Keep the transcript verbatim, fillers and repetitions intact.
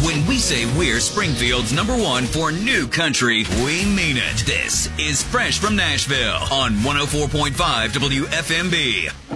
When we say we're Springfield's number one for new country, we mean it. This is Fresh from Nashville on one oh four point five W F M B.